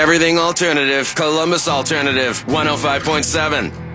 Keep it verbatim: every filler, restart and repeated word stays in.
Everything alternative. Columbus Alternative one oh five point seven.